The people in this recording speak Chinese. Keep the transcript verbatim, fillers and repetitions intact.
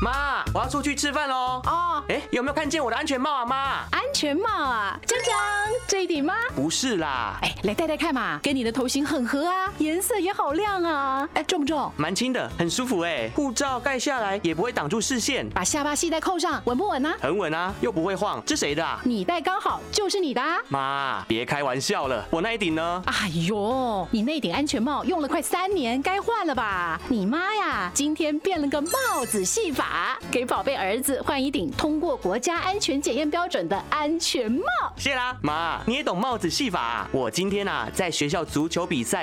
妈，我要出去吃饭喽。 哦， 哎，有没有看见我的安全帽啊，妈？ 安全帽啊，江江，这一顶吗？ 不是啦， 哎，来戴戴看嘛，跟你的头型很合啊，颜色也好亮啊。哎，重不重？ 蛮轻的，很舒服哎。护照盖下来也不会挡住视线， 把下巴系带扣上，稳不稳啊？ 很稳啊，又不会晃。这谁的啊？ 你戴刚好就是你的啊。 妈，别开玩笑了，我那一顶呢？ 哎呦，你那顶安全帽用了快三年，该换了吧？你妈呀，今天变了个帽子戏法，给宝贝儿子换一顶通过国家安全检验标准的安全帽。 谢啦，妈，你也懂帽子戏法啊？我今天啊，在学校足球比赛